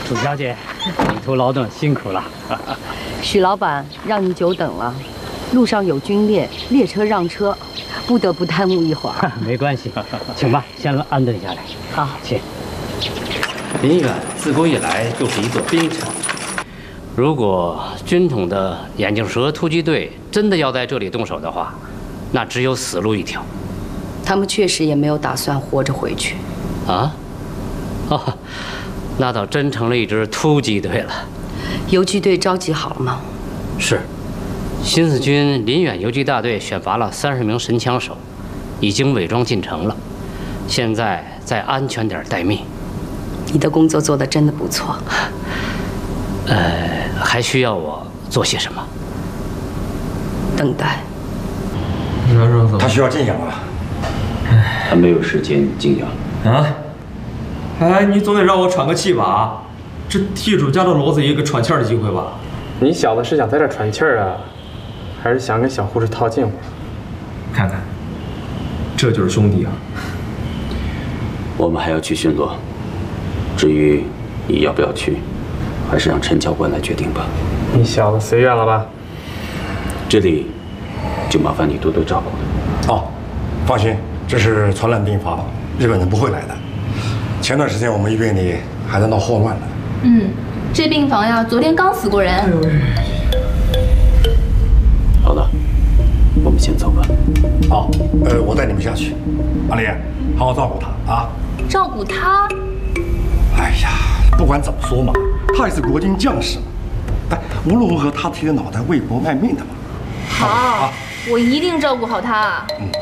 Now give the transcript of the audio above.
楚小姐，旅途劳顿，辛苦了。 许老板让你久等了，路上有军列，列车让车，不得不耽误一会儿。 没关系，请吧，先安顿下来。 好， 请。 临远自古以来就是一座兵城，如果军统的眼镜蛇突击队真的要在这里动手的话，那只有死路一条。 他们确实也没有打算活着回去。 啊？哦，那倒真成了一支突击队了。 游击队召集好了吗？ 是，新四军临远游击大队选拔了30名神枪手，已经伪装进城了，现在在安全点待命。 你的工作做得真的不错。 还需要我做些什么？ 等待。 他需要静养啊。 他没有时间静养。 啊？哎，你总得让我喘个气吧？这地主家的骡子也有个喘气儿的机会吧？ 你小子是想在这喘气儿啊，还是想跟小护士套近乎？ 看看，这就是兄弟啊！ 我们还要去巡逻，至于你要不要去，还是让陈教官来决定吧。 你小子随愿了吧？ 这里就麻烦你多多照顾了。 哦，放心，这是传染病房，日本人不会来的。前段时间我们医院里还在闹霍乱呢。 这病房呀，昨天刚死过人。 好了，我们先走吧。 好，我带你们下去。阿丽，好好照顾他啊。 照顾他？ 哎呀，不管怎么说嘛，他也是国军将士嘛。哎，无论如何，他提着脑袋为国卖命的嘛。 好，我一定照顾好他。